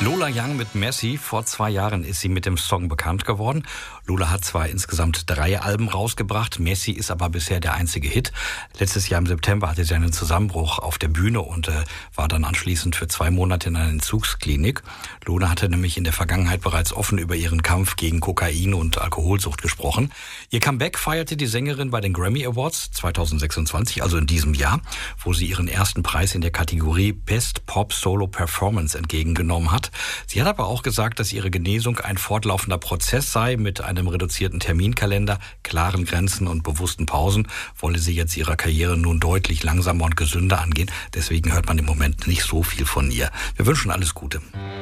Lola Young mit Messi. Vor 2 Jahren ist sie mit dem Song bekannt geworden. Lola hat zwar insgesamt 3 Alben rausgebracht, Messi ist aber bisher der einzige Hit. Letztes Jahr im September hatte sie einen Zusammenbruch auf der Bühne und war dann anschließend für 2 Monate in einer Entzugsklinik. Lola hatte nämlich in der Vergangenheit bereits offen über ihren Kampf gegen Kokain und Alkoholsucht gesprochen. Ihr Comeback feierte die Sängerin bei den Grammy Awards 2026, also in diesem Jahr, wo sie ihren ersten Preis in der Kategorie Best Pop Solo Performance entgegengenommen hat. Sie hat aber auch gesagt, dass ihre Genesung ein fortlaufender Prozess sei. Mit einem reduzierten Terminkalender, klaren Grenzen und bewussten Pausen wolle sie jetzt ihrer Karriere nun deutlich langsamer und gesünder angehen. Deswegen hört man im Moment nicht so viel von ihr. Wir wünschen alles Gute.